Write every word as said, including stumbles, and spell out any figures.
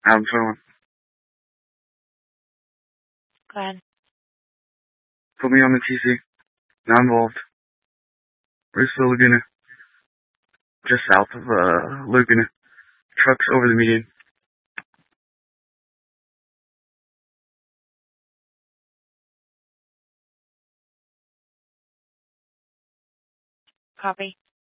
I'm feeling. Go ahead. Put me on the T C. Not involved. Where's the Laguna? Just south of, uh, Laguna. Trucks over the median. Copy.